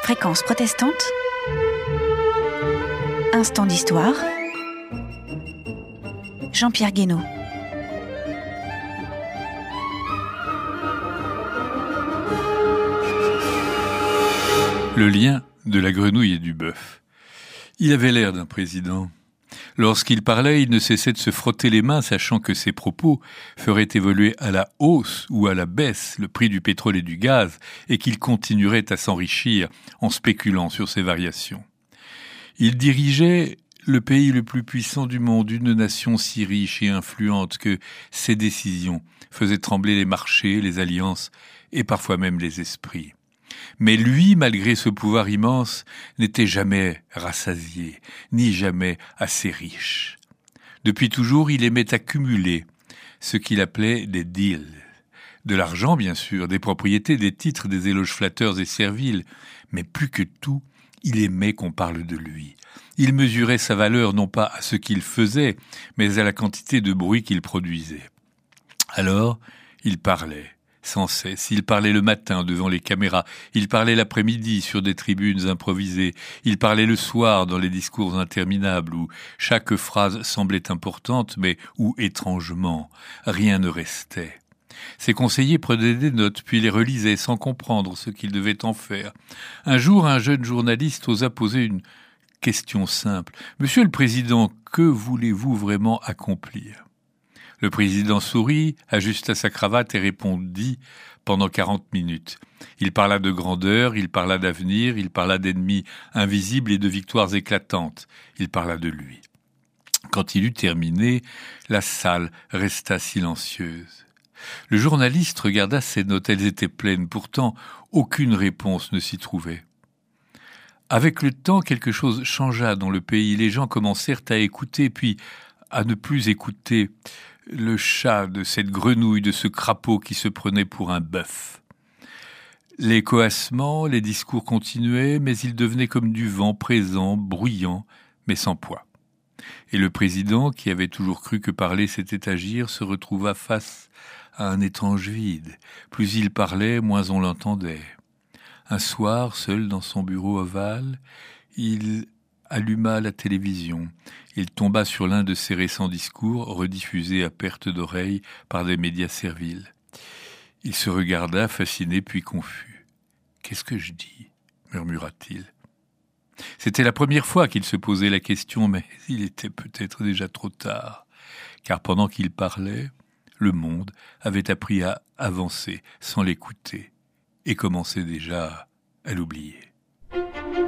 Fréquence protestante, instant d'histoire, Jean-Pierre Guénaud. Le lien de la grenouille et du bœuf. Il avait l'air d'un président. Lorsqu'il parlait, il ne cessait de se frotter les mains, sachant que ses propos feraient évoluer à la hausse ou à la baisse le prix du pétrole et du gaz, et qu'il continuerait à s'enrichir en spéculant sur ces variations. Il dirigeait le pays le plus puissant du monde, une nation si riche et influente que ses décisions faisaient trembler les marchés, les alliances et parfois même les esprits. Mais lui, malgré ce pouvoir immense, n'était jamais rassasié, ni jamais assez riche. Depuis toujours, il aimait accumuler ce qu'il appelait des deals. De l'argent, bien sûr, des propriétés, des titres, des éloges flatteurs et serviles, mais plus que tout, il aimait qu'on parle de lui. Il mesurait sa valeur non pas à ce qu'il faisait, mais à la quantité de bruit qu'il produisait. Alors, il parlait. Sans cesse, il parlait le matin devant les caméras, il parlait l'après-midi sur des tribunes improvisées, il parlait le soir dans les discours interminables où chaque phrase semblait importante mais où, étrangement, rien ne restait. Ses conseillers prenaient des notes puis les relisaient sans comprendre ce qu'ils devaient en faire. Un jour, un jeune journaliste osa poser une question simple. « Monsieur le Président, que voulez-vous vraiment accomplir ?» Le président sourit, ajusta sa cravate et répondit pendant 40 minutes. Il parla de grandeur, il parla d'avenir, il parla d'ennemis invisibles et de victoires éclatantes. Il parla de lui. Quand il eut terminé, la salle resta silencieuse. Le journaliste regarda ses notes, elles étaient pleines, pourtant aucune réponse ne s'y trouvait. Avec le temps, quelque chose changea dans le pays. Les gens commencèrent à écouter, puis à ne plus écouter. Le chat de cette grenouille, de ce crapaud qui se prenait pour un bœuf. Les coassements, les discours continuaient, mais ils devenaient comme du vent présent, bruyant, mais sans poids. Et le président, qui avait toujours cru que parler c'était agir, se retrouva face à un étrange vide. Plus il parlait, moins on l'entendait. Un soir, seul dans son bureau ovale, il alluma la télévision. Il tomba sur l'un de ses récents discours, rediffusés à perte d'oreille par des médias serviles. Il se regarda, fasciné puis confus. « Qu'est-ce que je dis ?» murmura-t-il. C'était la première fois qu'il se posait la question, mais il était peut-être déjà trop tard, car pendant qu'il parlait, le monde avait appris à avancer sans l'écouter et commençait déjà à l'oublier.